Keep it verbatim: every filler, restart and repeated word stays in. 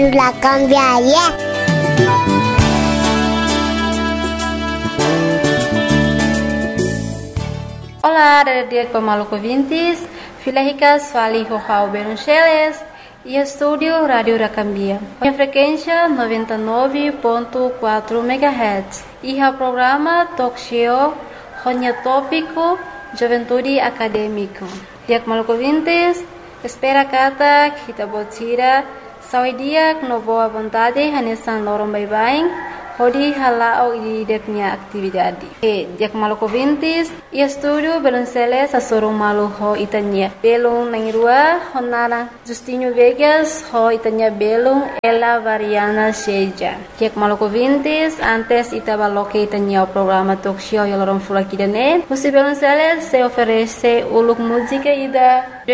La cambiaria. Olá, dia Maluco ouvintes, Filaricas Fali Rojau Beruncheles e estúdio Rádio Racambia. A frequência noventa e nove ponto quatro megahertz e o programa Talk Show Ronya Tópico Juventude Acadêmico. Dia Maluco ouvintes, espera kata kita botira saudia no boa vontade hanesan lorong bye-bye. Hodi halau di deknya aktividade. E dia Maluco ouvintes, e estúdio Belonceles a sorong malu ho itanya. Belong nangirua honara Justinho Vegas ho itanya belong ela variana seja. Dia Maluco ouvintes, antes itaba loke itanya o programa talk show ya lorong fulakidane. Você Belonceles se oferece uluk música ida